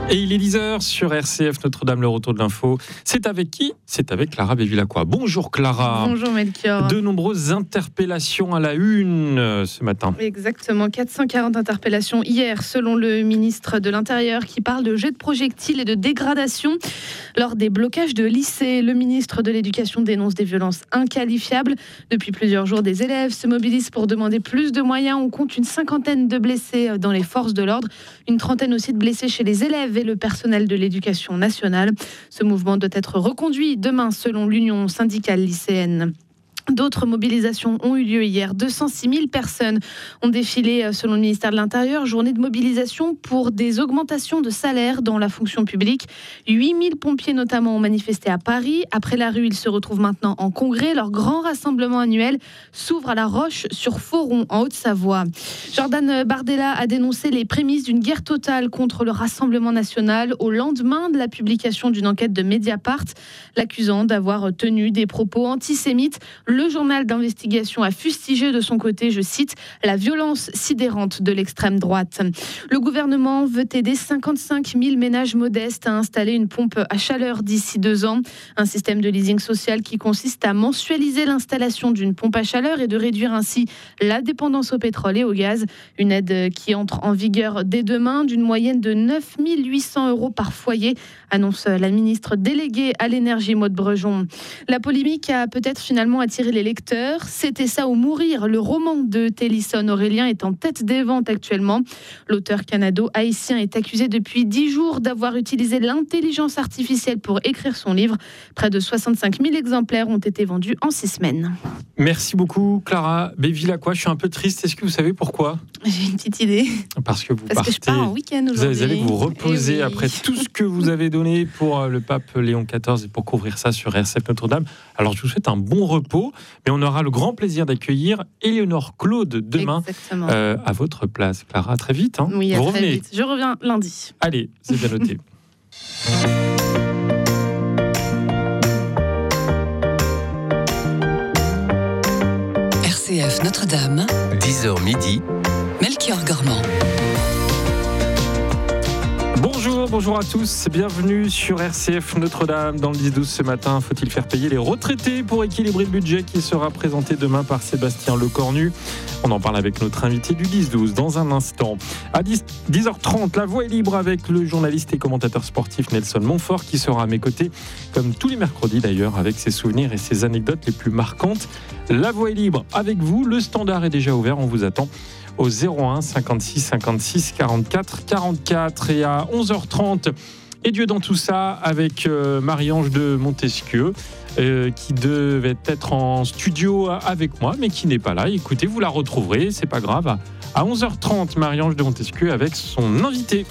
Et il est 10h sur RCF Notre-Dame, le retour de l'info. C'est avec qui ? C'est avec Clara Bévilacqua. Bonjour Clara. Bonjour Melchior. De nombreuses interpellations à la une ce matin. Exactement, 440 interpellations hier selon le ministre de l'Intérieur qui parle de jets de projectiles et de dégradation. Lors des blocages de lycées, le ministre de l'Éducation dénonce des violences inqualifiables. Depuis plusieurs jours, des élèves se mobilisent pour demander plus de moyens. On compte une 50aine de blessés dans les forces de l'ordre, une trentaine aussi de blessés chez les élèves et le personnel de l'éducation nationale. Ce mouvement doit être reconduit demain selon l'Union syndicale lycéenne. D'autres mobilisations ont eu lieu hier. 206 000 personnes ont défilé selon le ministère de l'Intérieur. Journée de mobilisation pour des augmentations de salaire dans la fonction publique. 8 000 pompiers notamment ont manifesté à Paris. Après la rue, ils se retrouvent maintenant en congrès. Leur grand rassemblement annuel s'ouvre à La Roche-sur-Foron, en Haute-Savoie. Jordan Bardella a dénoncé les prémices d'une guerre totale contre le Rassemblement national au lendemain de la publication d'une enquête de Mediapart, l'accusant d'avoir tenu des propos antisémites. Le journal d'investigation a fustigé de son côté, je cite, la violence sidérante de l'extrême droite. Le gouvernement veut aider 55 000 ménages modestes à installer une pompe à chaleur d'ici 2 ans. Un système de leasing social qui consiste à mensualiser l'installation d'une pompe à chaleur et de réduire ainsi la dépendance au pétrole et au gaz. Une aide qui entre en vigueur dès demain d'une moyenne de 9 800 € par foyer, annonce la ministre déléguée à l'énergie Maud Brejon. La polémique a peut-être finalement attiré les lecteurs. C'était ça ou mourir. Le roman de Télisson Aurélien est en tête des ventes actuellement. L'auteur canado-haïtien est accusé depuis 10 jours d'avoir utilisé l'intelligence artificielle pour écrire son livre. Près de 65 000 exemplaires ont été vendus en 6 semaines. Merci beaucoup Clara Bévilacqua. Je suis un peu triste. Est-ce que vous savez pourquoi ? J'ai une petite idée. Parce que je pars en week-end aujourd'hui. Vous allez vous reposer après tout ce que vous avez donné pour le pape Léon XIV et pour couvrir ça sur RCF Notre-Dame. Alors je vous souhaite un bon repos, mais on aura le grand plaisir d'accueillir Éléonore Claude demain à votre place. Clara, à très vite. Oui, à très vite. Je reviens lundi. Allez, c'est bien noté. RCF Notre-Dame, 10h midi, Melchior Gormand. Bonjour à tous, bienvenue sur RCF Notre-Dame. Dans le 10-12 ce matin, faut-il faire payer les retraités pour équilibrer le budget qui sera présenté demain par Sébastien Lecornu. On en parle avec notre invité du 10-12 dans un instant. À 10h30, la voix est libre avec le journaliste et commentateur sportif Nelson Montfort qui sera à mes côtés, comme tous les mercredis d'ailleurs, avec ses souvenirs et ses anecdotes les plus marquantes. La voix est libre avec vous, le standard est déjà ouvert, on vous attend au 01 56 56 44 44. Et à 11h30, et Dieu dans tout ça, avec Marie-Ange de Montesquieu, qui devait être en studio avec moi, mais qui n'est pas là. Écoutez, vous la retrouverez, c'est pas grave. À 11h30, Marie-Ange de Montesquieu avec son invité.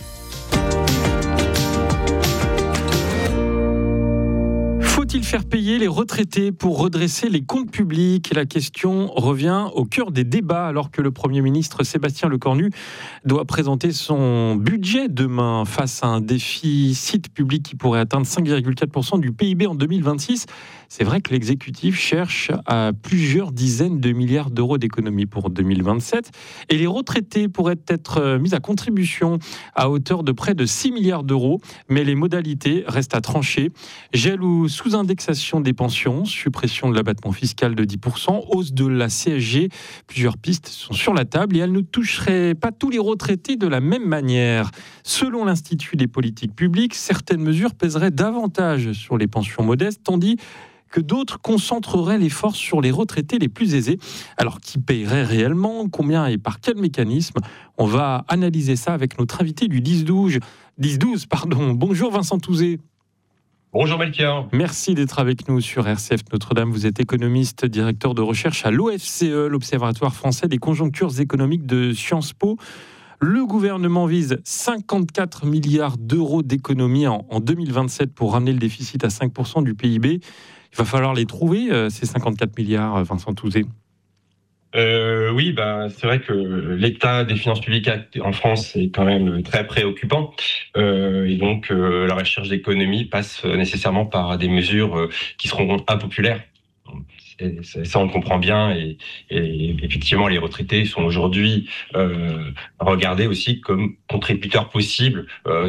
Faut-il faire payer les retraités pour redresser les comptes publics ? La question revient au cœur des débats alors que le Premier ministre Sébastien Lecornu doit présenter son budget demain face à un déficit public qui pourrait atteindre 5,4% du PIB en 2026. C'est vrai que l'exécutif cherche à plusieurs dizaines de milliards d'euros d'économies pour 2027 et les retraités pourraient être mis à contribution à hauteur de près de 6 milliards d'euros, mais les modalités restent à trancher. Gel ou sous-indexation des pensions, suppression de l'abattement fiscal de 10%, hausse de la CSG. Plusieurs pistes sont sur la table et elles ne toucheraient pas tous les retraités de la même manière. Selon l'Institut des politiques publiques, certaines mesures pèseraient davantage sur les pensions modestes, tandis que d'autres concentreraient l'effort sur les retraités les plus aisés. Alors, qui paierait réellement ? Combien et par quel mécanisme ? On va analyser ça avec notre invité du 10-12. Bonjour Vincent Touzé. Bonjour Melchior. Merci d'être avec nous sur RCF Notre-Dame. Vous êtes économiste, directeur de recherche à l'OFCE, l'Observatoire français des conjonctures économiques de Sciences Po. Le gouvernement vise 54 milliards d'euros d'économies en 2027 pour ramener le déficit à 5% du PIB. Il va falloir les trouver, ces 54 milliards, Vincent Touzé. Oui, c'est vrai que l'état des finances publiques en France est quand même très préoccupant. Et donc, la recherche d'économie passe nécessairement par des mesures qui seront impopulaires. Ça, on le comprend bien. Et effectivement, les retraités sont aujourd'hui regardés aussi comme contributeurs possibles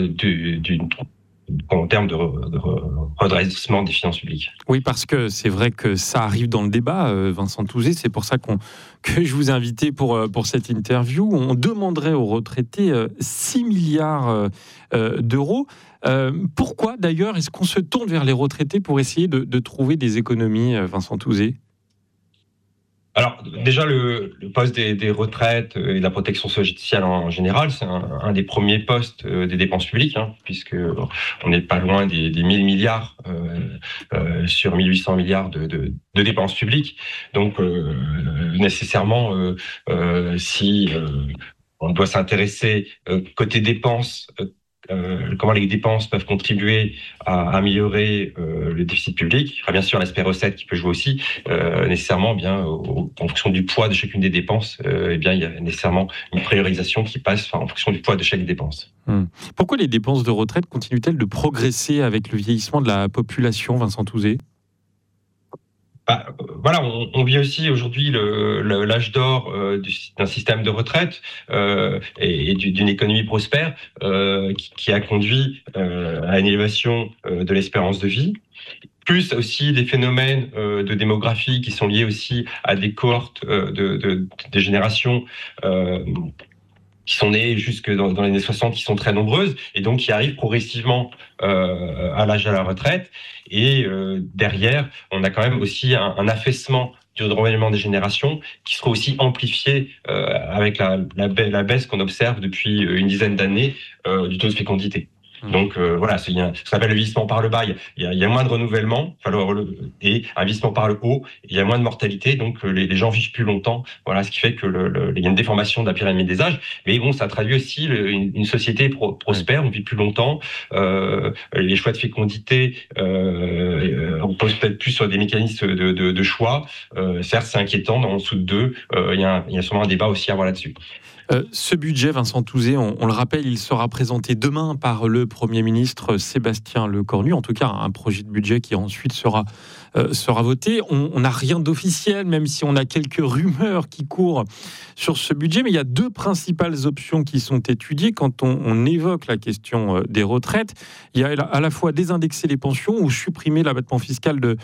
en termes de redressement des finances publiques. Oui, parce que c'est vrai que ça arrive dans le débat, Vincent Touzé. C'est pour ça que je vous ai invité pour cette interview. On demanderait aux retraités 6 milliards d'euros. Pourquoi, d'ailleurs, est-ce qu'on se tourne vers les retraités pour essayer de trouver des économies, Vincent Touzé ? Alors, déjà, le poste des retraites et de la protection sociale en général, c'est un des premiers postes des dépenses publiques, puisque on n'est pas loin des 1000 milliards sur 1800 milliards de dépenses publiques. Donc, nécessairement, si on doit s'intéresser côté dépenses, comment les dépenses peuvent contribuer à améliorer le déficit public. Il y a bien sûr l'aspect recette qui peut jouer aussi. Nécessairement, en fonction du poids de chacune des dépenses, il y a nécessairement une priorisation qui passe en fonction du poids de chaque dépense. Pourquoi les dépenses de retraite continuent-elles de progresser avec le vieillissement de la population, Vincent Touzé ? Voilà, on vit aussi aujourd'hui l'âge d'or d'un système de retraite et d'une économie prospère qui a conduit à une élévation de l'espérance de vie, plus aussi des phénomènes de démographie qui sont liés aussi à des cohortes des générations qui sont nées jusque dans les années 60, qui sont très nombreuses, et donc qui arrivent progressivement à l'âge de la retraite. Et derrière, on a quand même aussi un affaissement du renouvellement des générations qui sera aussi amplifié avec la baisse qu'on observe depuis une dizaine d'années du taux de fécondité. Donc voilà, ça s'appelle le vieillissement par le bas. Il y a moins de renouvellement, et un vieillissement par le haut, il y a moins de mortalité, donc les gens vivent plus longtemps. Voilà, ce qui fait que il y a une déformation de la pyramide des âges. Mais bon, ça traduit aussi une société prospère, on vit plus longtemps. Les choix de fécondité reposent peut-être plus sur des mécanismes de choix. Certes, c'est inquiétant, en dessous de 2, il y a sûrement un débat aussi à avoir là-dessus. Ce budget, Vincent Touzé, on le rappelle, il sera présenté demain par le Premier ministre Sébastien Lecornu. En tout cas, un projet de budget qui ensuite sera voté. On n'a rien d'officiel, même si on a quelques rumeurs qui courent sur ce budget. Mais il y a deux principales options qui sont étudiées quand on évoque la question des retraites. Il y a à la fois désindexer les pensions ou supprimer l'abattement fiscal de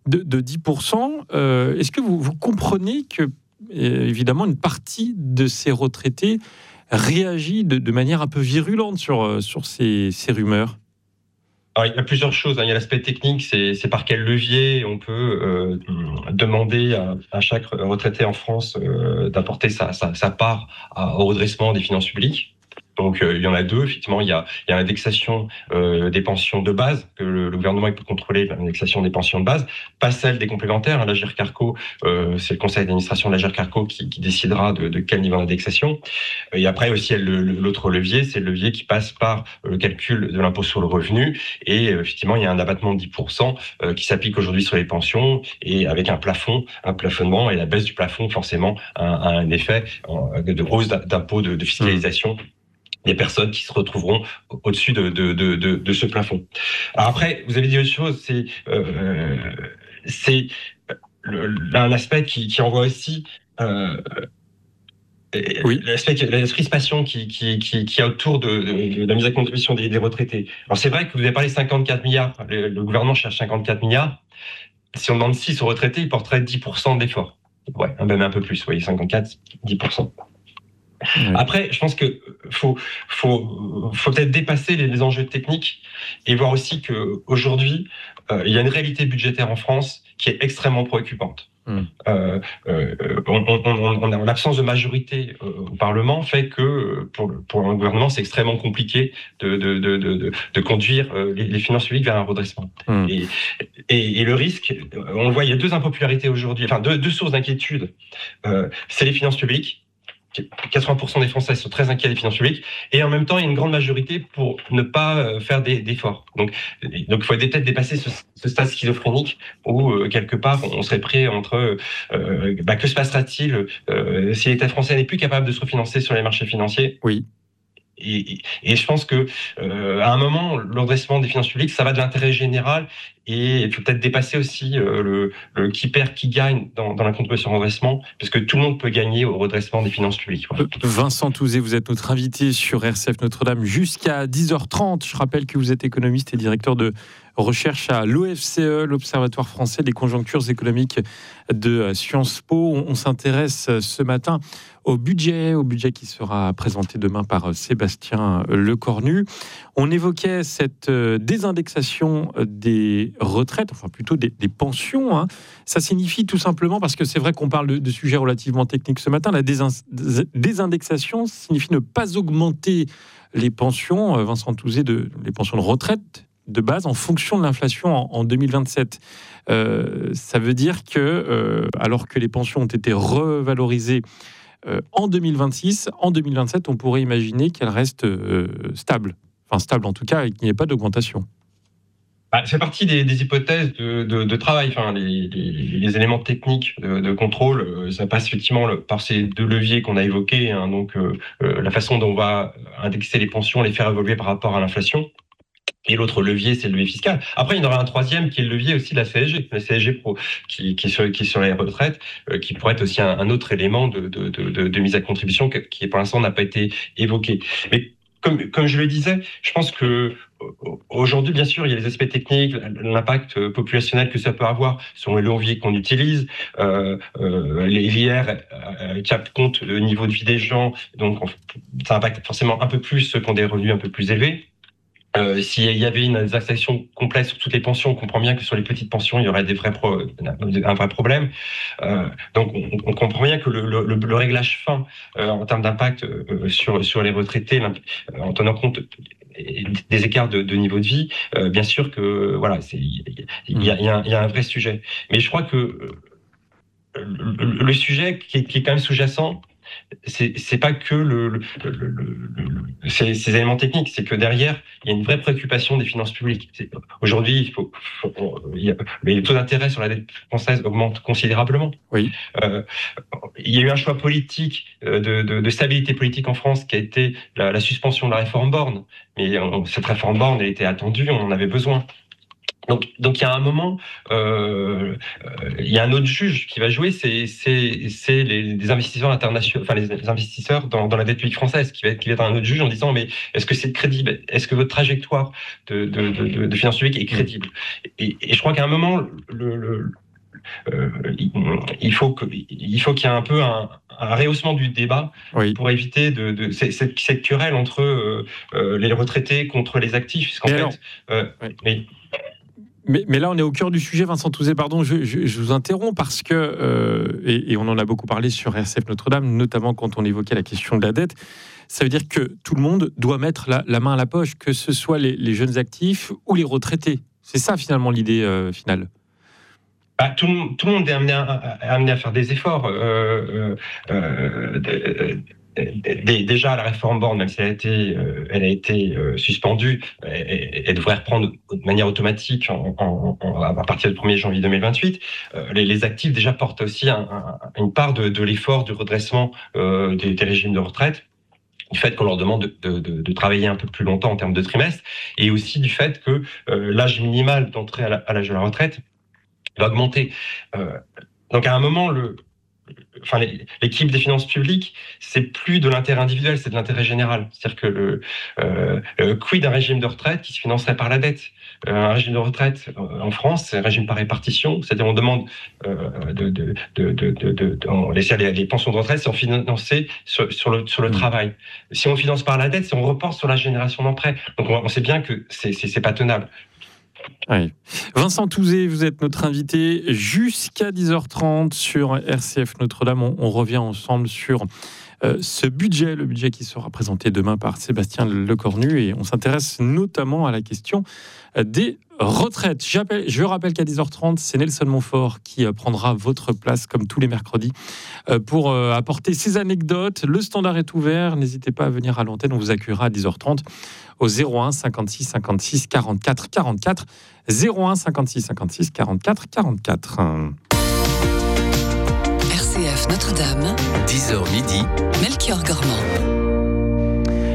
10%. Est-ce que vous comprenez que évidemment, une partie de ces retraités réagit de manière un peu virulente sur ces rumeurs? Alors, il y a plusieurs choses. Il y a l'aspect technique, c'est par quel levier on peut demander à chaque retraité en France d'apporter sa part au redressement des finances publiques. Donc, il y en a deux. Effectivement, il y a l'indexation des pensions de base, que le gouvernement peut contrôler, l'indexation des pensions de base, pas celle des complémentaires. L'Agirc-Arrco, c'est le conseil d'administration de l'Agirc-Arrco qui décidera de quel niveau d'indexation. Et après aussi, l'autre levier, c'est le levier qui passe par le calcul de l'impôt sur le revenu. Et effectivement, il y a un abattement de 10% qui s'applique aujourd'hui sur les pensions, et avec un plafonnement, et la baisse du plafond, forcément, a un effet de hausse d'impôt de fiscalisation des personnes qui se retrouveront au-dessus de ce plafond. Alors après, vous avez dit autre chose, c'est un aspect qui envoie aussi la crispation qui a autour de la mise à contribution des retraités. Alors c'est vrai que vous avez parlé de 54 milliards, le gouvernement cherche 54 milliards. Si on demande 6 aux retraités, ils porteraient 10% d'effort. Ouais, même un peu plus, vous voyez, 54, 10%. Après, je pense que faut peut-être dépasser les enjeux techniques et voir aussi qu'aujourd'hui, il y a une réalité budgétaire en France qui est extrêmement préoccupante. L'absence de majorité au Parlement fait que pour un gouvernement, c'est extrêmement compliqué de conduire les finances publiques vers un redressement. Et le risque, on le voit, il y a deux impopularités aujourd'hui, enfin deux sources d'inquiétude. C'est les finances publiques. 80% des Français sont très inquiets des finances publiques, et en même temps, il y a une grande majorité pour ne pas faire d'efforts. Donc, il faut peut-être dépasser ce stade schizophrénique où, quelque part, on serait prêt entre... que se passera-t-il si l'État français n'est plus capable de se refinancer sur les marchés financiers ? Oui. Et je pense que à un moment, le redressement des finances publiques, ça va de l'intérêt général, et il faut peut-être dépasser aussi le qui perd, qui gagne dans la contribution au redressement, parce que tout le monde peut gagner au redressement des finances publiques. Voilà. Vincent Touzé, vous êtes notre invité sur RCF Notre-Dame jusqu'à 10h30. Je rappelle que vous êtes économiste et directeur de recherche à l'OFCE, l'Observatoire français des conjonctures économiques de Sciences Po. On s'intéresse ce matin au budget qui sera présenté demain par Sébastien Lecornu. On évoquait cette désindexation des retraites, enfin plutôt des pensions. Hein. Ça signifie tout simplement, parce que c'est vrai qu'on parle de sujets relativement techniques ce matin, la désindexation signifie ne pas augmenter les pensions, Vincent Touzé, les pensions de retraite de base en fonction de l'inflation en 2027. Ça veut dire que, alors que les pensions ont été revalorisées en 2026, en 2027, on pourrait imaginer qu'elles restent stables. Enfin, stables en tout cas, et qu'il n'y ait pas d'augmentation. Ça fait partie des hypothèses de travail. Enfin, les éléments techniques de contrôle, ça passe effectivement par ces deux leviers qu'on a évoqués. Hein, donc, la façon dont on va indexer les pensions, les faire évoluer par rapport à l'inflation. Et l'autre levier, c'est le levier fiscal. Après, il y en aura un troisième qui est le levier aussi de la CSG, qui est sur les retraites, qui pourrait être aussi un autre élément de mise à contribution qui pour l'instant n'a pas été évoqué. Mais comme je le disais, je pense que aujourd'hui, bien sûr, il y a les aspects techniques, l'impact populationnel que ça peut avoir sur les leviers qu'on utilise, l'IR capte compte du niveau de vie des gens, donc ça impacte forcément un peu plus ceux qui ont des revenus un peu plus élevés. S'il y avait une indexation complète sur toutes les pensions, on comprend bien que sur les petites pensions, il y aurait un vrai problème. Donc, on comprend bien que le réglage fin en termes d'impact sur les retraités, en tenant compte des écarts de niveau de vie, bien sûr que voilà, il y a un vrai sujet. Mais je crois que le sujet qui est quand même sous-jacent, c'est pas que ces éléments techniques, c'est que derrière il y a une vraie préoccupation des finances publiques. Aujourd'hui, les taux d'intérêt sur la dette française augmentent considérablement. Oui. Il y a eu un choix politique de stabilité politique en France qui a été la suspension de la réforme Borne. Mais cette réforme Borne, elle était attendue, on en avait besoin. Donc il y a un moment, il y a un autre juge qui va jouer, c'est les investisseurs internationaux, enfin les investisseurs dans la dette publique française, qui va être un autre juge en disant mais est-ce que c'est crédible, est-ce que votre trajectoire de finances publiques est crédible, et je crois qu'à un moment il faut qu'il y ait un peu un rehaussement du débat, oui, pour éviter cette querelle entre les retraités contre les actifs, puisqu'en fait, oui. Mais là, on est au cœur du sujet, Vincent Touzé. Pardon, je vous interromps parce que, et on en a beaucoup parlé sur RCF Notre-Dame, notamment quand on évoquait la question de la dette, ça veut dire que tout le monde doit mettre la main à la poche, que ce soit les jeunes actifs ou les retraités. C'est ça, finalement, l'idée finale. Tout le monde est amené à faire des efforts. Déjà, la réforme Borne, même si elle a été suspendue, elle devrait reprendre de manière automatique à partir du 1er janvier 2028. Les actifs déjà portent aussi une part de l'effort du redressement des régimes de retraite, du fait qu'on leur demande de travailler un peu plus longtemps en termes de trimestre, et aussi du fait que l'âge minimal d'entrée à l'âge de la retraite va augmenter. Donc à un moment, l'équipe des finances publiques, c'est plus de l'intérêt individuel, c'est de l'intérêt général. C'est-à-dire que quid d'un régime de retraite qui se financerait par la dette. Un régime de retraite en France, c'est un régime par répartition, c'est-à-dire on demande les pensions de retraite, c'est financé sur le travail. Si on finance par la dette, c'est on reporte sur la génération d'après. Donc on sait bien que c'est pas tenable. Oui. Vincent Touzé, vous êtes notre invité jusqu'à 10h30 sur RCF Notre-Dame. On revient ensemble sur ce budget, le budget qui sera présenté demain par Sébastien Lecornu, et on s'intéresse notamment à la question des retraites. Je rappelle qu'à 10h30, c'est Nelson Montfort qui prendra votre place comme tous les mercredis pour apporter ses anecdotes. Le standard est ouvert, n'hésitez pas à venir à l'antenne, on vous accueillera à 10h30 au 01 56 56 44 44, 01 56 56 44 44. RCF Notre-Dame, 10h midi, Melchior Gormand.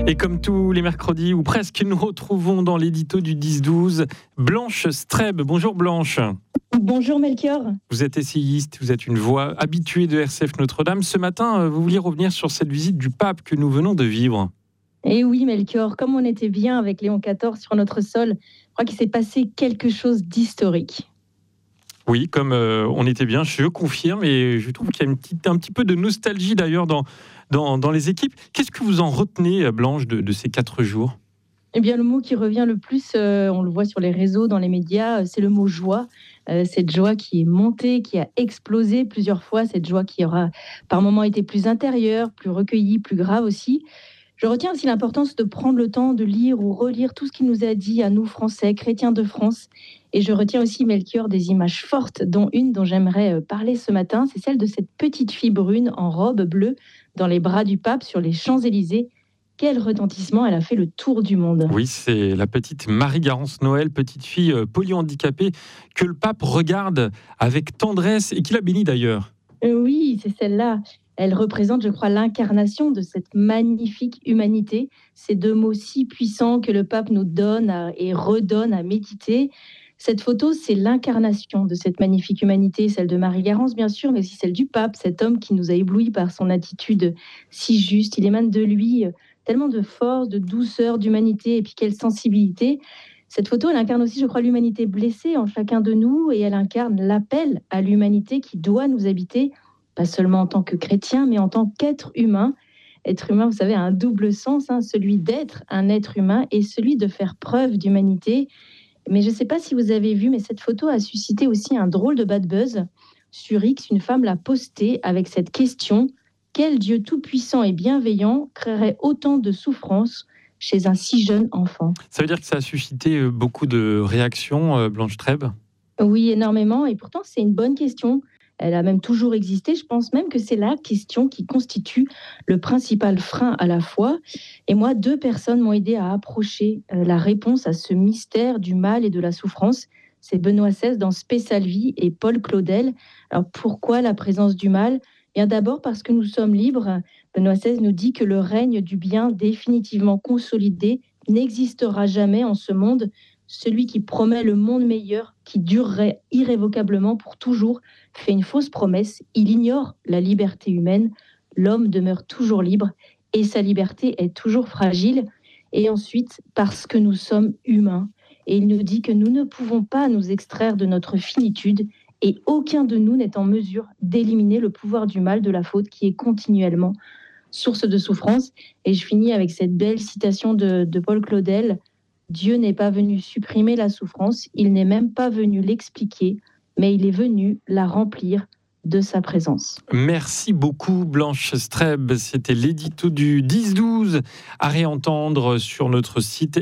Et comme tous les mercredis, ou presque, nous retrouvons dans l'édito du 10-12 Blanche Streb. Bonjour Blanche. Bonjour Melchior. Vous êtes essayiste, vous êtes une voix habituée de RCF Notre-Dame. Ce matin, vous vouliez revenir sur cette visite du pape que nous venons de vivre. Et oui Melchior, comme on était bien avec Léon XIV sur notre sol, je crois qu'il s'est passé quelque chose d'historique. Oui, comme on était bien, je confirme, et je trouve qu'il y a un petit peu de nostalgie d'ailleurs dans les équipes. Qu'est-ce que vous en retenez, Blanche, de ces 4 jours ? Eh bien, le mot qui revient le plus, on le voit sur les réseaux, dans les médias, c'est le mot joie. Cette joie qui est montée, qui a explosé plusieurs fois, cette joie qui aura par moments été plus intérieure, plus recueillie, plus grave aussi. Je retiens aussi l'importance de prendre le temps de lire ou relire tout ce qu'il nous a dit à nous, Français, chrétiens de France. Et je retiens aussi, Melchior, des images fortes, dont une dont j'aimerais parler ce matin, c'est celle de cette petite fille brune en robe bleue dans les bras du pape sur les Champs-Élysées. Quel retentissement, elle a fait le tour du monde. Oui, c'est la petite Marie-Garance Noël, petite fille polyhandicapée, que le pape regarde avec tendresse et qu'il a béni d'ailleurs. Oui, c'est celle-là. Elle représente, je crois, l'incarnation de cette magnifique humanité. Ces 2 mots si puissants que le pape nous donne et redonne à méditer. Cette photo, c'est l'incarnation de cette magnifique humanité, celle de Marie-Garance, bien sûr, mais aussi celle du pape, cet homme qui nous a éblouis par son attitude si juste. Il émane de lui tellement de force, de douceur, d'humanité, et puis quelle sensibilité. Cette photo, elle incarne aussi, je crois, l'humanité blessée en chacun de nous, et elle incarne l'appel à l'humanité qui doit nous habiter, pas seulement en tant que chrétien, mais en tant qu'être humain. Être humain, vous savez, a un double sens, celui d'être un être humain et celui de faire preuve d'humanité. Mais je ne sais pas si vous avez vu, mais cette photo a suscité aussi un drôle de bad buzz. Sur X, une femme l'a postée avec cette question: quel Dieu tout-puissant et bienveillant créerait autant de souffrance chez un si jeune enfant ? Ça veut dire que ça a suscité beaucoup de réactions, Blanche Streb ? Oui, énormément. Et pourtant, c'est une bonne question. Elle a même toujours existé. Je pense même que c'est la question qui constitue le principal frein à la foi. Et moi, 2 personnes m'ont aidé à approcher la réponse à ce mystère du mal et de la souffrance. C'est Benoît XVI dans Spé Salvi et Paul Claudel. Alors pourquoi la présence du mal ? Bien d'abord parce que nous sommes libres. Benoît XVI nous dit que le règne du bien définitivement consolidé n'existera jamais en ce monde. Celui qui promet le monde meilleur, qui durerait irrévocablement pour toujours, fait une fausse promesse. Il ignore la liberté humaine. L'homme demeure toujours libre et sa liberté est toujours fragile. Et ensuite, parce que nous sommes humains. Et il nous dit que nous ne pouvons pas nous extraire de notre finitude et aucun de nous n'est en mesure d'éliminer le pouvoir du mal, de la faute qui est continuellement source de souffrance. Et je finis avec cette belle citation de Paul Claudel: Dieu n'est pas venu supprimer la souffrance, il n'est même pas venu l'expliquer, mais il est venu la remplir de sa présence. Merci beaucoup Blanche Streb, c'était l'édito du 10-12 à réentendre sur notre site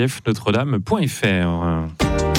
rcfnotredame.fr.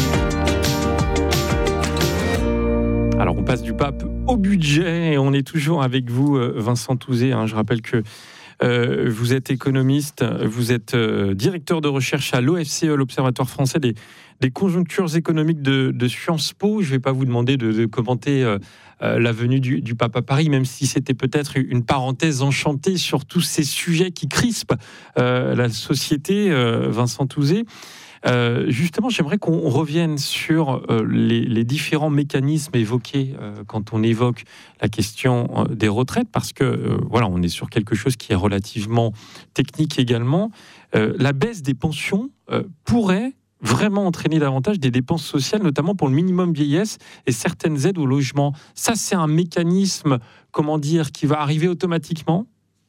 Alors on passe du pape au budget et on est toujours avec vous Vincent Touzé. Je rappelle que vous êtes économiste, vous êtes directeur de recherche à l'OFCE, l'Observatoire français des conjonctures économiques de Sciences Po. Je ne vais pas vous demander de commenter la venue du pape à Paris, même si c'était peut-être une parenthèse enchantée sur tous ces sujets qui crispent la société, Vincent Touzé. Justement, j'aimerais qu'on revienne sur les différents mécanismes évoqués quand on évoque la question des retraites, parce que voilà, on est sur quelque chose qui est relativement technique également. La baisse des pensions pourrait vraiment entraîner davantage des dépenses sociales, notamment pour le minimum vieillesse et certaines aides au logement. Ça, c'est un mécanisme, comment dire, qui va arriver automatiquement ?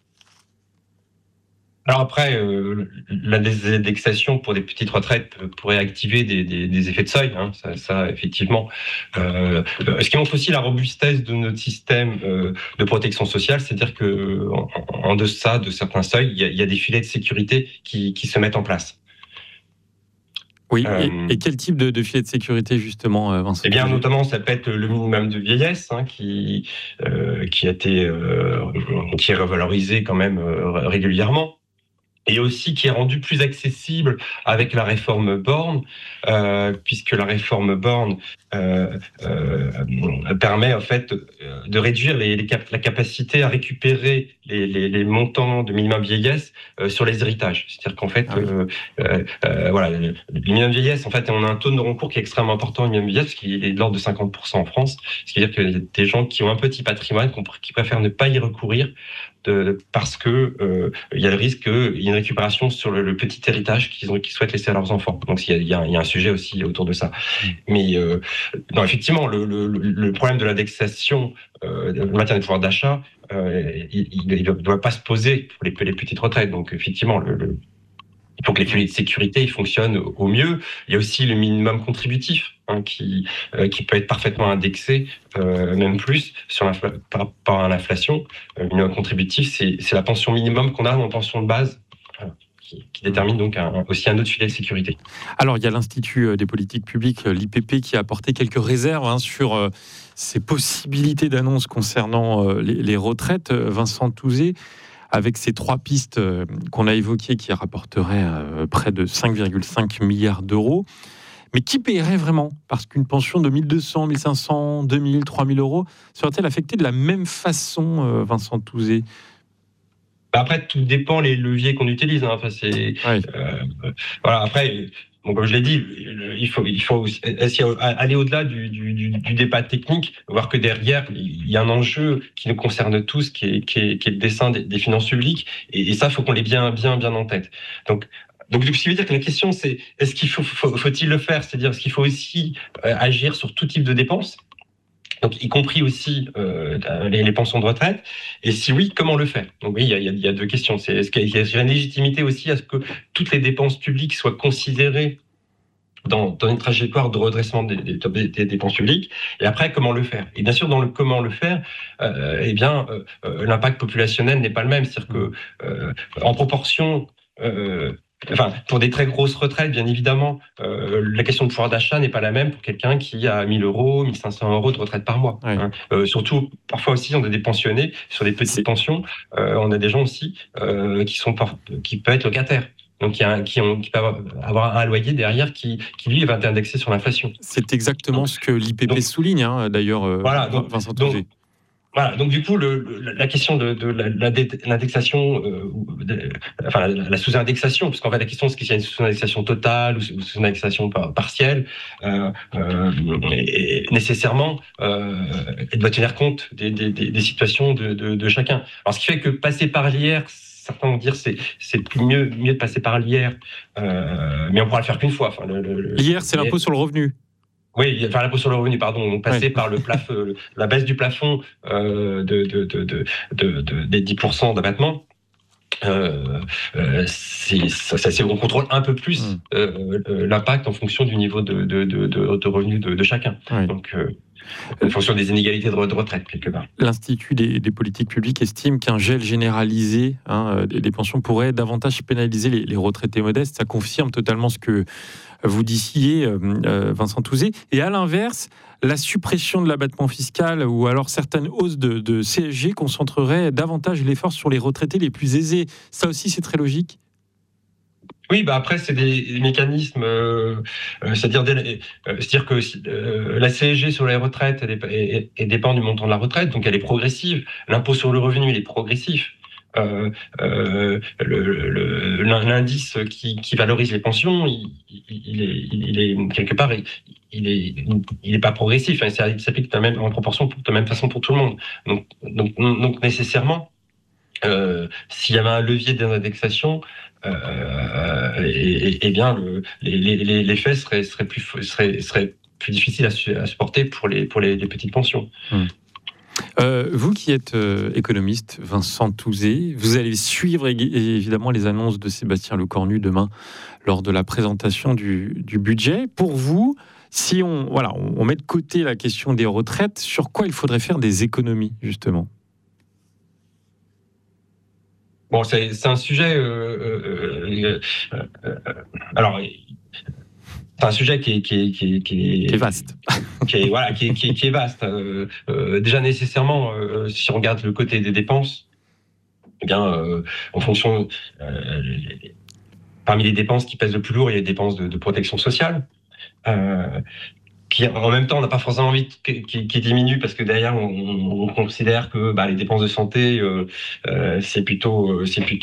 Alors après, la désindexation pour des petites retraites pourrait activer des effets de seuil, ça effectivement. Ce qui montre aussi la robustesse de notre système de protection sociale, c'est-à-dire que en deçà de certains seuils, il y a des filets de sécurité qui se mettent en place. Oui, et quel type de filet de sécurité justement, Vincent ? Eh bien, notamment, ça peut être le minimum de vieillesse, qui est revalorisé quand même régulièrement. et aussi qui est rendu plus accessible avec la réforme Borne, puisque la réforme Borne permet en fait de réduire la capacité à récupérer les montants de minimum vieillesse sur les héritages. C'est-à-dire qu'en fait, voilà, le minimum vieillesse, en fait, on a un taux de non-recours qui est extrêmement important au minimum vieillesse, qui est de l'ordre de 50% en France. Ce qui veut dire qu'il y a des gens qui ont un petit patrimoine, qui préfèrent ne pas y recourir, parce que il y a le risque qu'il y ait une récupération sur le petit héritage qu'ils souhaitent laisser à leurs enfants. Donc il y a un sujet aussi autour de ça. Mais non, effectivement, le problème de l'indexation, le maintien du pouvoir d'achat, il ne doit pas se poser pour les petites retraites. Donc effectivement, il faut que les filets de sécurité ils fonctionnent au mieux. Il y a aussi le minimum contributif qui peut être parfaitement indexé, même plus, par rapport à l'inflation. Le minimum contributif, c'est la pension minimum qu'on a en pension de base, qui détermine donc aussi un autre filet de sécurité. Alors, il y a l'Institut des politiques publiques, l'IPP, qui a apporté quelques réserves sur ces possibilités d'annonce concernant les retraites. Vincent Touzé, avec ces 3 pistes qu'on a évoquées qui rapporteraient près de 5,5 milliards d'euros. Mais qui paierait vraiment ? Parce qu'une pension de 1 200, 1 500, 2 000, 3 000 euros serait-elle affectée de la même façon, Vincent Touzé ? Après, tout dépend les leviers qu'on utilise. Enfin, voilà. Après, bon, comme je l'ai dit, il faut aller au-delà du débat technique, voir que derrière, il y a un enjeu qui nous concerne tous, qui est le dessin des finances publiques, et ça, il faut qu'on l'ait bien en tête. Donc, ce qui veut dire que la question, c'est est-ce qu'il faut-il le faire ? C'est-à-dire, est-ce qu'il faut aussi agir sur tout type de dépenses ? Donc, y compris aussi les pensions de retraite. Et si oui, comment le faire ? Donc oui, il y a 2 questions. Est-ce qu'il y a une légitimité aussi à ce que toutes les dépenses publiques soient considérées dans une trajectoire de redressement des dépenses publiques ? Et après, comment le faire ? Et bien sûr, dans le comment le faire, l'impact populationnel n'est pas le même. C'est-à-dire que en proportion... pour des très grosses retraites, bien évidemment, la question de pouvoir d'achat n'est pas la même pour quelqu'un qui a 1 000 euros, 1 500 euros de retraite par mois. Oui. Surtout, parfois aussi, on a des pensionnés sur des petites pensions. On a des gens aussi qui peuvent être locataires. Donc, qui peuvent avoir un loyer derrière qui lui, va être indexé sur l'inflation. C'est exactement ce que l'IPP souligne, d'ailleurs, Vincent Touzé. Voilà, donc du coup, la question de l'indexation, la sous-indexation, parce qu'en fait, la question, c'est qu'il y a une sous-indexation totale ou sous-indexation partielle, et nécessairement, elle doit tenir compte des situations de chacun. Alors, ce qui fait que passer par l'IR, certains vont dire c'est mieux de passer par l'IR, mais on pourra le faire qu'une fois. L'IR, c'est l'impôt sur le revenu. Oui, enfin l'impôt sur le revenu, pardon. On passait par le plafond, la baisse du plafond des 10% d'abattement. On contrôle un peu plus l'impact en fonction du niveau de revenus de chacun. Oui. Donc, en fonction des inégalités de retraite, quelque part. L'Institut des politiques publiques estime qu'un gel généralisé des pensions pourrait davantage pénaliser les retraités modestes. Ça confirme totalement ce que vous disiez, Vincent Touzé. Et à l'inverse, la suppression de l'abattement fiscal ou alors certaines hausses de CSG concentreraient davantage l'effort sur les retraités les plus aisés. Ça aussi, c'est très logique. Oui, après, c'est des mécanismes, c'est-à-dire que la CSG sur les retraites, elle dépend du montant de la retraite, donc elle est progressive. L'impôt sur le revenu, il est progressif. L'indice qui valorise les pensions, il est quelque part, il est pas progressif. Il s'applique en proportion de la même façon pour tout le monde. Donc nécessairement, s'il y avait un levier d'indexation, l'effet serait plus difficile à supporter pour les petites pensions. Vous qui êtes économiste, Vincent Touzé, vous allez suivre évidemment les annonces de Sébastien Lecornu demain lors de la présentation du budget. Pour vous, si on met de côté la question des retraites, sur quoi il faudrait faire des économies, justement ? Bon, c'est un sujet. C'est un sujet qui est vaste. qui est vaste. Déjà nécessairement, si on regarde le côté des dépenses, en fonction, parmi les dépenses qui pèsent le plus lourd, il y a les dépenses de protection sociale. Qui en même temps on n'a pas forcément envie qui diminue parce que derrière on considère que les dépenses de santé c'est plutôt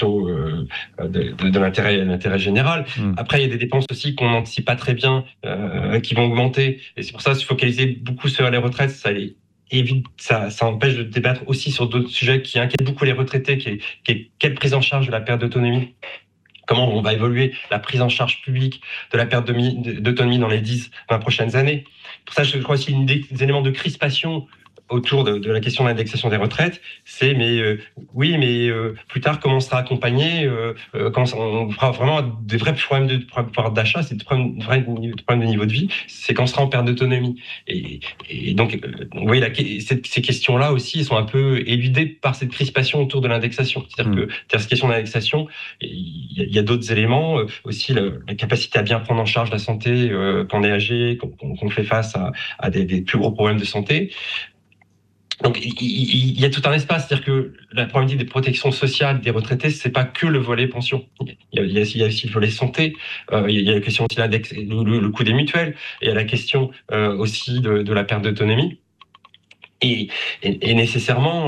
de l'intérêt général. Après il y a des dépenses aussi qu'on n'anticipe pas très bien qui vont augmenter et c'est pour ça se focaliser beaucoup sur les retraites, ça empêche de débattre aussi sur d'autres sujets qui inquiètent beaucoup les retraités, qui est quelle prise en charge de la perte d'autonomie. Comment on va évoluer la prise en charge publique de la perte d'autonomie dans les 10-20 prochaines années. Pour ça, je crois aussi qu'il y a des éléments de crispation autour de la question de l'indexation des retraites. C'est plus tard, comment on sera accompagné, quand on fera vraiment des vrais problèmes de pouvoir d'achat, c'est des problèmes de niveau de vie, c'est quand on sera en perte d'autonomie. Et donc, vous voyez, ces questions-là aussi sont un peu éludées par cette crispation autour de l'indexation. C'est-à-dire que cette question d'indexation, il y a d'autres éléments, aussi la capacité à bien prendre en charge la santé quand on est âgé, qu'on fait face à des plus gros problèmes de santé. Donc il y a tout un espace, c'est-à-dire que la problématique des protections sociales des retraités, c'est pas que le volet pension. Il y a aussi le volet santé. Il y a la question aussi le coût des mutuelles. Il y a la question aussi de la perte d'autonomie. Et nécessairement,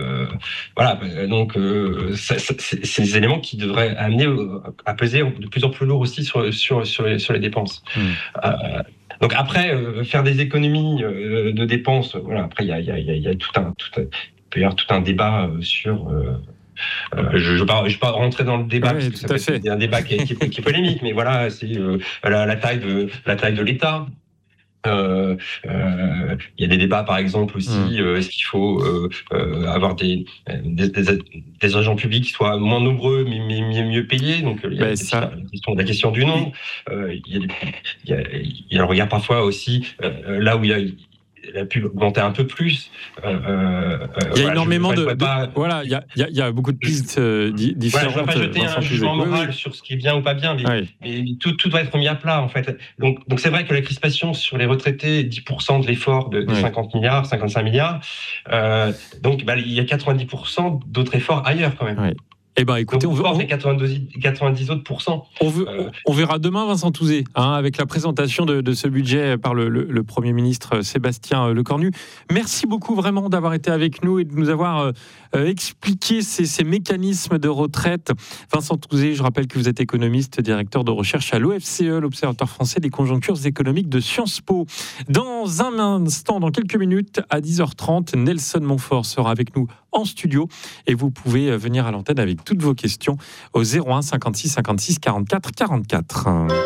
c'est des éléments qui devraient amener à peser de plus en plus lourd aussi sur les dépenses. Donc après, faire des économies de dépenses, après il y a peut y avoir tout un débat sur. Je ne vais pas rentrer dans le débat parce que c'est un débat qui est polémique, mais voilà, c'est la taille de l'État. Il y a des débats, par exemple aussi. Est-ce qu'il faut avoir des agents publics qui soient moins nombreux mais mieux payés? Donc il y a la question du nombre. Il y a le regard parfois aussi là où il y a la pub augmentait un peu plus. Il y a énormément il y a beaucoup de pistes différentes. Je ne vais pas jeter un jugement moral sur ce qui est bien ou pas bien, mais tout doit être mis à plat, en fait. Donc c'est vrai que la crispation sur les retraités, 10% de l'effort de 50 milliards, 55 milliards, donc il y a 90% d'autres efforts ailleurs, quand même. Eh ben, écoutez, on fait 90 autres pourcents. On verra demain Vincent Touzé, avec la présentation de ce budget par le Premier ministre Sébastien Lecornu. Merci beaucoup vraiment d'avoir été avec nous et de nous avoir expliqué ces mécanismes de retraite. Vincent Touzé, je rappelle que vous êtes économiste, directeur de recherche à l'OFCE, l'Observatoire français des conjonctures économiques de Sciences Po. Dans un instant, dans quelques minutes, à 10h30, Nelson Montfort sera avec nous en studio et vous pouvez venir à l'antenne avec toutes vos questions au 01 56 56 44 44.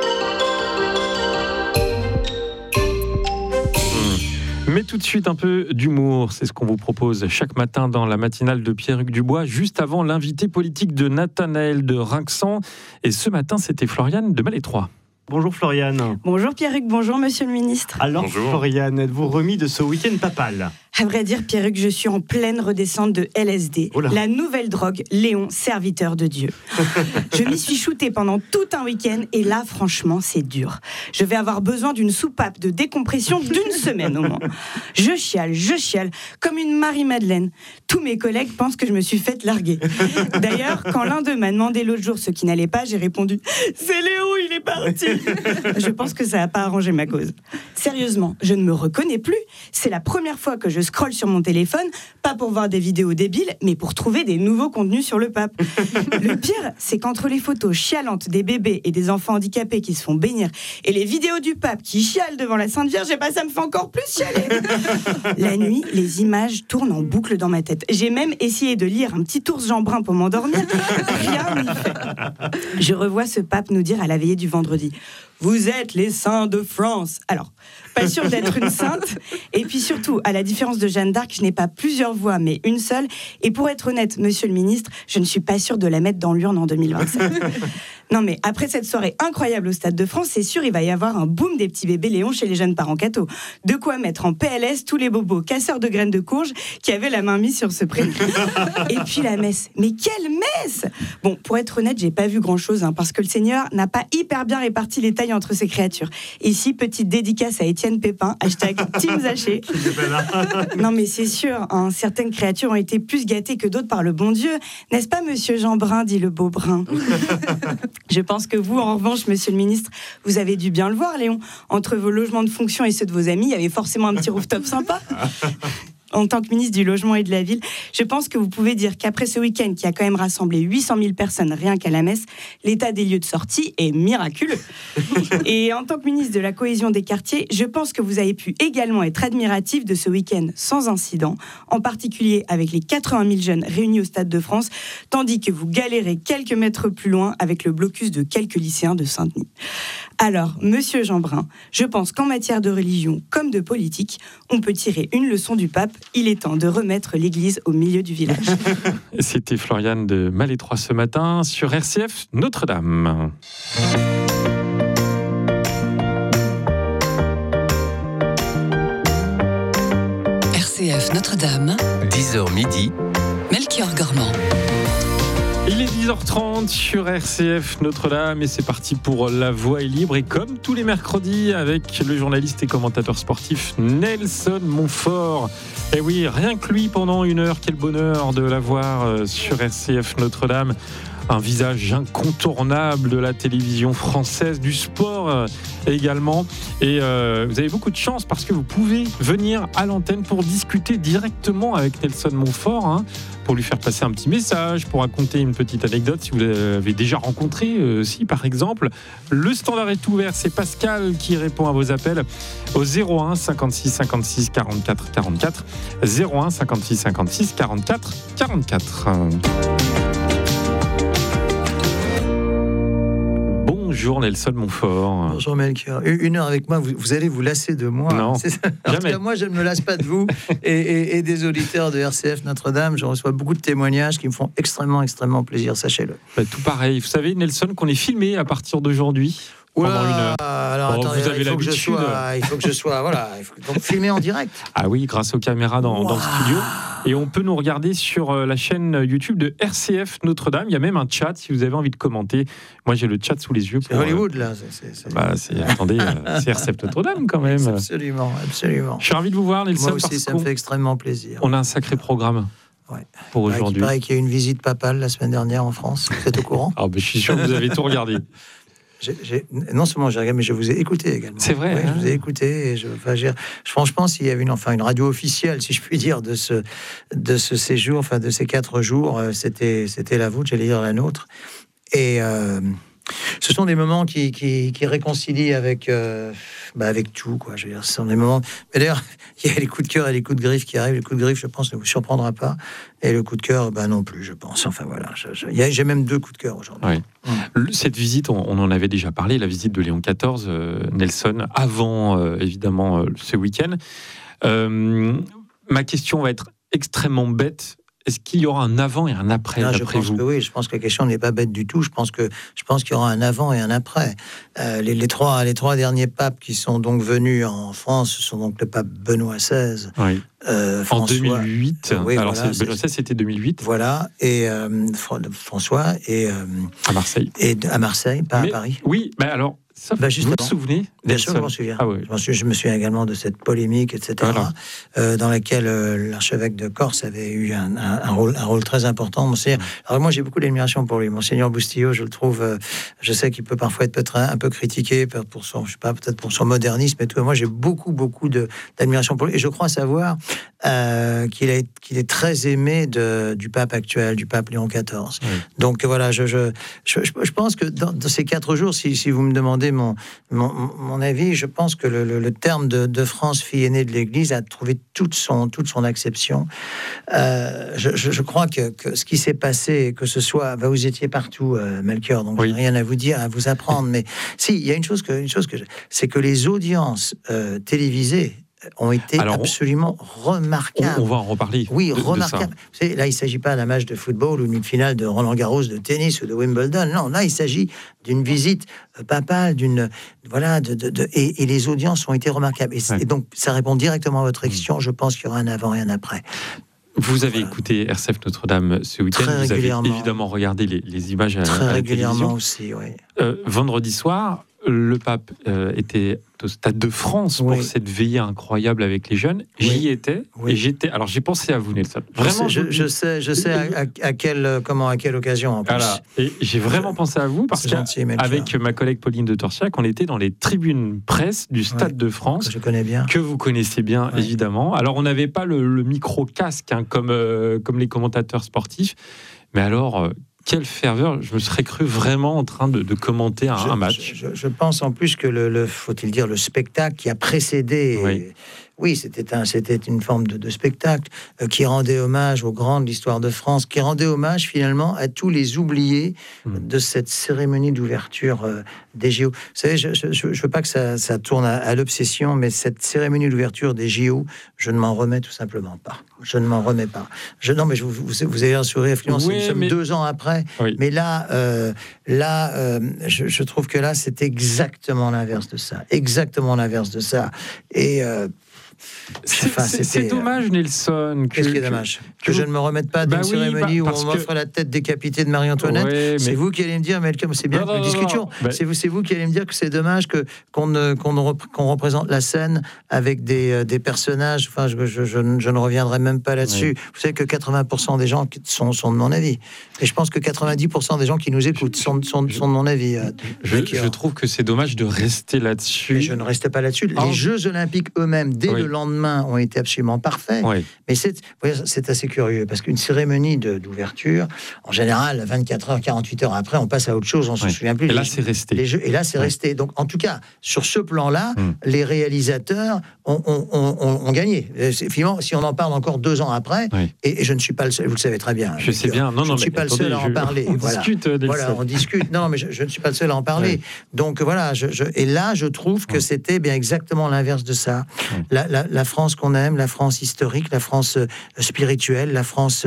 Mais tout de suite, un peu d'humour, c'est ce qu'on vous propose chaque matin dans la matinale de Pierre-Hugues Dubois, juste avant l'invité politique de Nathanaël de Rinxan. Et ce matin, c'était Floriane de Malétroit. Bonjour Floriane. Bonjour Pierre-Hugues, bonjour Monsieur le Ministre. Alors bonjour. Floriane, êtes-vous remis de ce week-end papal ? À vrai dire, Pierre-Hugues, je suis en pleine redescente de LSD, la nouvelle drogue, Léon, serviteur de Dieu. Je m'y suis shootée pendant tout un week-end et là, franchement, c'est dur. Je vais avoir besoin d'une soupape de décompression d'une semaine au moins. Je chiale, comme une Marie-Madeleine. Tous mes collègues pensent que je me suis faite larguer. D'ailleurs, quand l'un d'eux m'a demandé l'autre jour ce qui n'allait pas, j'ai répondu « C'est Léo, il est parti !» Je pense que ça n'a pas arrangé ma cause. Sérieusement, je ne me reconnais plus. C'est la première fois que je scrolle sur mon téléphone, pas pour voir des vidéos débiles, mais pour trouver des nouveaux contenus sur le pape. Le pire, c'est qu'entre les photos chialantes des bébés et des enfants handicapés qui se font bénir et les vidéos du pape qui chiale devant la Sainte Vierge, ça me fait encore plus chialer. La nuit, les images tournent en boucle dans ma tête. J'ai même essayé de lire un petit ours Jean Brun pour m'endormir. Rien n'y fait. Je revois ce pape nous dire à la veillée du vendredi « Vous êtes les saints de France ». Alors, pas sûr d'être une sainte. Et puis surtout, à la différence de Jeanne d'Arc, je n'ai pas plusieurs voix, mais une seule. Et pour être honnête, Monsieur le Ministre, je ne suis pas sûre de la mettre dans l'urne en 2027. Non mais après cette soirée incroyable au Stade de France, c'est sûr il va y avoir un boom des petits bébés Léon chez les jeunes parents cathos. De quoi mettre en PLS tous les bobos casseurs de graines de courge qui avaient la main mise sur ce prénom. Et puis la messe. Mais quelle messe! Bon, pour être honnête, j'ai pas vu grand-chose, parce que le Seigneur n'a pas hyper bien réparti les tailles entre ses créatures. Ici, petite dédicace à Étienne Pépin, #Team Zaché. Non mais c'est sûr, certaines créatures ont été plus gâtées que d'autres par le bon Dieu. N'est-ce pas, monsieur Jean Brun, dit le beau Brun? Je pense que vous, en revanche, monsieur le ministre, vous avez dû bien le voir, Léon. Entre vos logements de fonction et ceux de vos amis, il y avait forcément un petit rooftop sympa. En tant que ministre du Logement et de la Ville, je pense que vous pouvez dire qu'après ce week-end qui a quand même rassemblé 800 000 personnes rien qu'à la messe, l'état des lieux de sortie est miraculeux. Et en tant que ministre de la Cohésion des quartiers, je pense que vous avez pu également être admiratif de ce week-end sans incident, en particulier avec les 80 000 jeunes réunis au Stade de France, tandis que vous galérez quelques mètres plus loin avec le blocus de quelques lycéens de Saint-Denis. Alors, monsieur Jean Brun, je pense qu'en matière de religion comme de politique, on peut tirer une leçon du pape. Il est temps de remettre l'église au milieu du village. C'était Floriane de Malétroit ce matin sur RCF Notre-Dame. RCF Notre-Dame, 10h midi, Melchior Gormand. Il est 10h30 sur RCF Notre-Dame et c'est parti pour La Voix est libre. Et comme tous les mercredis avec le journaliste et commentateur sportif Nelson Montfort. Et oui, rien que lui pendant une heure, quel bonheur de l'avoir sur RCF Notre-Dame. Un visage incontournable de la télévision française, du sport également. Et vous avez beaucoup de chance parce que vous pouvez venir à l'antenne pour discuter directement avec Nelson Montfort, pour lui faire passer un petit message, pour raconter une petite anecdote si vous l'avez déjà rencontré, si par exemple. Le standard est ouvert, c'est Pascal qui répond à vos appels au 01 56 56 44 44. 01 56 56 44 44. Bonjour Nelson Montfort. Bonjour Melchior. Une heure avec moi, vous allez vous lasser de moi. Non, en tout cas, moi je ne me lasse pas de vous et des auditeurs de RCF Notre-Dame. Je reçois beaucoup de témoignages qui me font extrêmement plaisir, sachez-le. Tout pareil. Vous savez Nelson qu'on est filmé à partir d'aujourd'hui. Pendant une heure. Alors attendez, vous avez il faut que je sois, voilà, donc filmé en direct. Ah oui, grâce aux caméras dans le studio. Et on peut nous regarder sur la chaîne YouTube de RCF Notre-Dame. Il y a même un chat si vous avez envie de commenter. Moi, j'ai le chat sous les yeux. C'est Hollywood, là. Attendez, c'est RCF Notre-Dame quand même. Absolument. Je suis ravi de vous voir, Nelson. Moi aussi, ça me fait extrêmement plaisir. On a un sacré programme. Pour aujourd'hui. Il paraît qu'il y a eu une visite papale la semaine dernière en France. Vous êtes au courant? Je suis sûr que vous avez tout regardé. Non seulement j'ai regardé, mais je vous ai écouté également. C'est vrai. Oui, je vous ai écouté. Et franchement, s'il y avait une radio officielle, si je puis dire, de ce séjour, de ces 4 jours, c'était la vôtre, j'allais dire la nôtre. Et ce sont des moments qui réconcilient avec tout, quoi. Je veux dire, ce sont des moments. Mais d'ailleurs, il y a les coups de cœur et les coups de griffe qui arrivent. Les coups de griffe, je pense, ne vous surprendra pas. Et le coup de cœur, non plus, je pense. Enfin voilà, j'ai même 2 coups de cœur aujourd'hui. Oui. Cette visite, on en avait déjà parlé, la visite de Léon XIV, Nelson, avant évidemment ce week-end. Ma question va être extrêmement bête. Est-ce qu'il y aura un avant et un après, d'après vous? Oui, je pense que la question n'est pas bête du tout. Je pense qu'il y aura un avant et un après. Les trois derniers papes qui sont donc venus en France, ce sont donc le pape Benoît XVI. Oui. En 2008. Oui, alors voilà, Benoît XVI, c'était 2008. Voilà, et François et à Marseille. Et à Marseille, pas à Paris. Oui, alors. Sauf vous vous souvenez? Bien sûr, je m'en souviens. Ah oui. Je me souviens également de cette polémique, etc., dans laquelle l'archevêque de Corse avait eu un rôle très important. Alors moi, j'ai beaucoup d'admiration pour lui. Monseigneur Bustillo, je le trouve, je sais qu'il peut parfois être un peu critiqué pour son, peut-être pour son modernisme et tout. Moi, j'ai beaucoup d'admiration pour lui. Et je crois savoir qu'il est très aimé du pape actuel, du pape Léon XIV. Oui. Donc voilà, je pense que dans ces 4 jours, si vous me demandez mon avis, je pense que le terme de France, fille aînée de l'Église, a trouvé toute son acception. Je crois que ce qui s'est passé, que ce soit, vous étiez partout, Melchior, donc j'ai rien à vous dire, à vous apprendre, mais si, il y a une chose c'est que les audiences télévisées ont été absolument remarquables. On va en reparler. Oui, remarquables. Là, il ne s'agit pas d'un match de football ou d'une finale de Roland-Garros, de tennis ou de Wimbledon. Non, là, il s'agit d'une visite papale, et les audiences ont été remarquables. Et donc, ça répond directement à votre question. Je pense qu'il y aura un avant et un après. Vous avez écouté RCF Notre-Dame ce week-end. Vous avez évidemment regardé les images très à la régulièrement télévision. aussi, oui. Vendredi soir, le pape était au Stade de France pour cette veillée incroyable avec les jeunes. J'y étais et j'étais. Alors j'ai pensé à vous, Nelson. Vraiment, je sais à quelle occasion en plus. Voilà. Et j'ai vraiment pensé à vous parce qu'avec ma collègue Pauline de Torsiac, on était dans les tribunes presse du Stade de France. Que je connais bien. Que vous connaissez bien, évidemment. Alors on n'avait pas le micro casque comme les commentateurs sportifs, mais alors. Quelle ferveur, je me serais cru vraiment en train de commenter un match. Je pense en plus que faut-il dire, le spectacle qui a précédé... Oui, c'était une forme de spectacle qui rendait hommage aux grands de l'histoire de France, qui rendait hommage finalement à tous les oubliés de cette cérémonie d'ouverture des JO. Vous savez, je ne veux pas que ça tourne à l'obsession, mais cette cérémonie d'ouverture des JO, je ne m'en remets tout simplement pas. Je ne m'en remets pas. Non, mais vous avez un sourire, finalement, nous sommes 2 ans après. Oui. Mais là, je trouve que là, c'est exactement l'inverse de ça. Exactement l'inverse de ça. Et... c'est dommage, Nelson. Qu'est-ce qui est dommage ? Que je ne me remette pas d'une cérémonie où on m'offre la tête décapitée de Marie-Antoinette. Ouais, c'est vous qui allez me dire, mais c'est bien que nous discutions. C'est vous qui allez me dire que c'est dommage qu'on représente la scène avec des personnages. Enfin, je ne reviendrai même pas là-dessus. Ouais. Vous savez que 80% des gens sont de mon avis. Et je pense que 90% des gens qui nous écoutent sont de mon avis. Je trouve que c'est dommage de rester là-dessus. Mais je ne reste pas là-dessus. Les Jeux Olympiques eux-mêmes, dès le lendemain, ont été absolument parfaits. Oui. Mais c'est assez curieux, parce qu'une cérémonie d'ouverture, en général, 24 heures, 48 heures après, on passe à autre chose, on ne se souvient plus. Et là, c'est resté. Et là, c'est resté. Donc, en tout cas, sur ce plan-là, les réalisateurs ont gagné. Finalement, si on en parle encore 2 ans après, et je ne suis pas le seul, vous le savez très bien. Je sais bien. Je ne suis pas le seul à en parler. On discute. On discute. Non, mais je ne suis pas le seul à en parler. Donc, voilà. Et là, je trouve que c'était bien exactement l'inverse de ça. La France qu'on aime, la France historique, la France spirituelle, la France,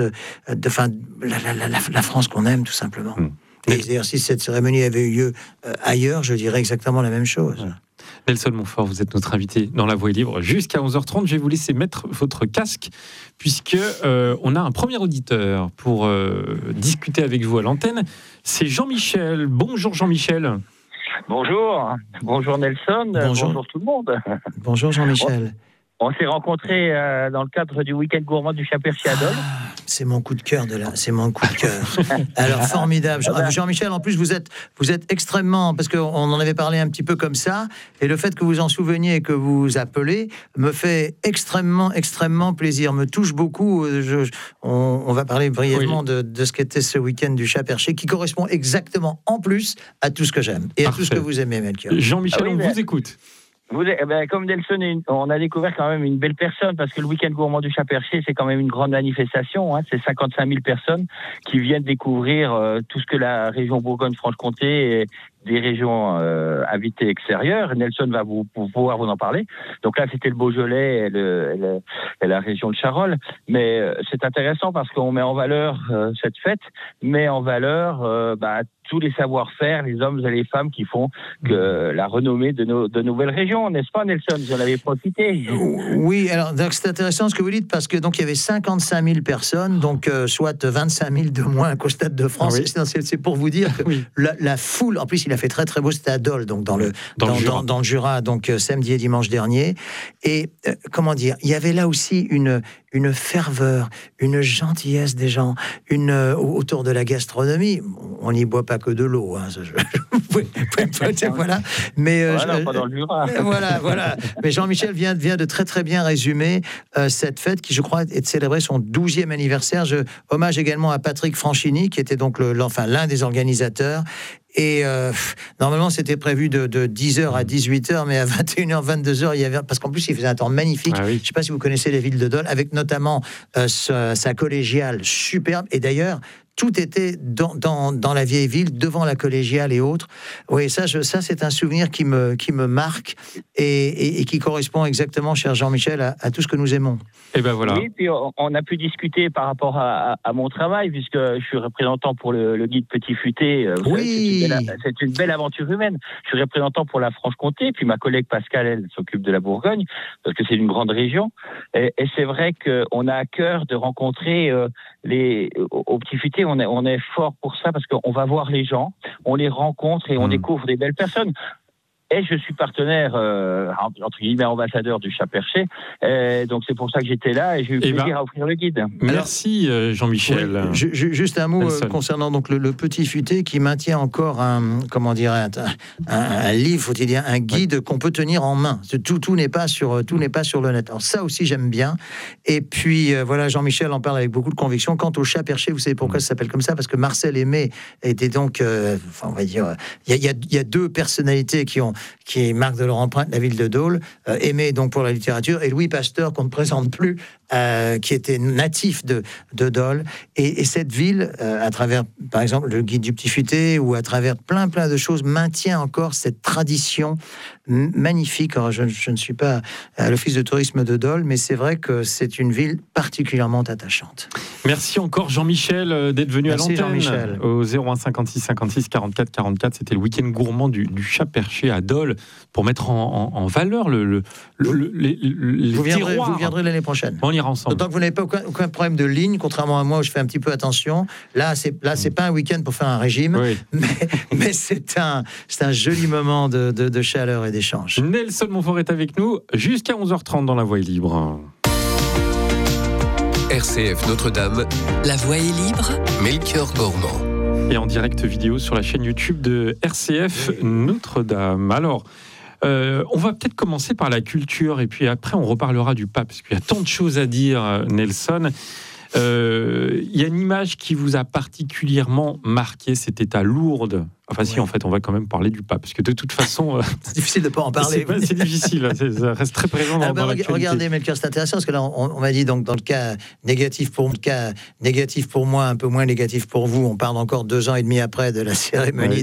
la France qu'on aime tout simplement. Et d'ailleurs, si cette cérémonie avait eu lieu ailleurs, je dirais exactement la même chose. Nelson Montfort, vous êtes notre invité dans La Voix est libre jusqu'à 11h30. Je vais vous laisser mettre votre casque puisque on a un premier auditeur pour discuter avec vous à l'antenne. C'est Jean-Michel. Bonjour Jean-Michel. Bonjour Nelson. Bonjour tout le monde. Bonjour Jean-Michel. On s'est rencontrés dans le cadre du week-end gourmand du Chat-Perchier à Dole. C'est mon coup de cœur c'est mon coup de cœur. Alors formidable. Jean-Michel, en plus vous êtes extrêmement, parce qu'on en avait parlé un petit peu comme ça, et le fait que vous en souveniez et que vous appelez me fait extrêmement plaisir, me touche beaucoup. On va parler brièvement de ce qu'était ce week-end du Chat-Perchier, qui correspond exactement en plus à tout ce que j'aime et à tout ce que vous aimez, Melchior. Jean-Michel, on vous écoute. Comme Nelson, on a découvert quand même une belle personne, parce que le week-end gourmand du Chat-Perchier, c'est quand même une grande manifestation. C'est 55 000 personnes qui viennent découvrir tout ce que la région Bourgogne-Franche-Comté et des régions habitées extérieures. Nelson va pouvoir vous en parler. Donc là, c'était le Beaujolais et la région de Charolles. Mais c'est intéressant parce qu'on met en valeur cette fête, met en valeur tous les savoir-faire, les hommes et les femmes qui font que la renommée de nouvelles régions, n'est-ce pas, Nelson ? Vous en avez profité. Oui, alors donc c'est intéressant ce que vous dites, parce que donc il y avait 55 000 personnes, donc soit 25 000 de moins qu'au Stade de France. Oui. C'est pour vous dire que la foule, en plus il a fait très très beau, c'était à Dole, donc dans le Jura, donc samedi et dimanche dernier. Et comment dire, il y avait là aussi une ferveur, une gentillesse des gens, autour de la gastronomie. On n'y boit pas que de l'eau, voilà. Mais pas dans le Jura. Voilà. Mais Jean-Michel vient de très très bien résumer cette fête qui, je crois, est de célébrer son 12e anniversaire. Hommage également à Patrick Franchini, qui était donc l'un des organisateurs. Et normalement, c'était prévu de 10h à 18h, mais à 21h, 22h, il y avait... Parce qu'en plus, il faisait un temps magnifique. Je ne sais pas si vous connaissez les villes de Dole, avec notamment sa collégiale superbe. Et d'ailleurs, tout était dans la vieille ville, devant la collégiale et autres. Oui, ça c'est un souvenir qui me marque et qui correspond exactement, cher Jean-Michel, à tout ce que nous aimons. Et ben voilà. Oui, puis on a pu discuter par rapport à mon travail, puisque je suis représentant pour le guide Petit Futé. Oui. C'est une belle aventure humaine. Je suis représentant pour la Franche-Comté, puis ma collègue Pascale, elle s'occupe de la Bourgogne, parce que c'est une grande région. Et c'est vrai qu'on a à cœur de rencontrer au Petit Futé, on est fort pour ça, parce qu'on va voir les gens, on les rencontre et on découvre des belles personnes. Et je suis partenaire, entre guillemets, ambassadeur du Chat Perché. Donc c'est pour ça que j'étais là et j'ai eu plaisir à offrir le guide. Merci Jean-Michel. Oui, juste un mot concernant donc le Petit Futé qui maintient encore un livre, faut-il dire, un guide qu'on peut tenir en main. Tout n'est pas sur le net. Alors ça aussi j'aime bien. Et puis voilà, Jean-Michel en parle avec beaucoup de conviction. Quant au Chat Perché, vous savez pourquoi ça s'appelle comme ça? Parce que Marcel Aimé était donc, on va dire, il y a deux personnalités qui marquent de leur empreinte la ville de Dole, Aimé donc pour la littérature, et Louis Pasteur qu'on ne présente plus, qui était natif de Dole. Et cette ville, à travers, par exemple, le guide du Petit Futé, ou à travers plein de choses, maintient encore cette tradition magnifique. Alors, je ne suis pas à l'office de tourisme de Dole, mais c'est vrai que c'est une ville particulièrement attachante. Merci encore Jean-Michel d'être venu à l'antenne. Jean-Michel. Au 01 56 56 44 44, c'était le week-end gourmand du Chat Perché à Dole, pour mettre en valeur les terroirs. Vous viendrez l'année prochaine. On ira ensemble. D'autant que vous n'avez pas aucun problème de ligne, contrairement à moi où je fais un petit peu attention. Là, c'est pas un week-end pour faire un régime, oui. mais c'est un joli moment de chaleur et d'échange. Nelson Montfort est avec nous jusqu'à 11h30 dans La Voie est libre. RCF Notre-Dame, La Voie est libre, Melchior Gormand. Et en direct vidéo sur la chaîne YouTube de RCF Notre-Dame. Alors, on va peut-être commencer par la culture et puis après on reparlera du pape, parce qu'il y a tant de choses à dire, Nelson. Il y a une image qui vous a particulièrement marqué, c'était à Lourdes. Enfin si, en fait, on va quand même parler du pape, parce que de toute façon... c'est difficile de ne pas en parler. C'est difficile, ça reste très présent dans l'actualité. Regardez, Melchior, c'est intéressant, parce que là, on m'a dit, donc, dans le cas négatif pour moi, un peu moins négatif pour vous, on parle encore 2 ans et demi après de la cérémonie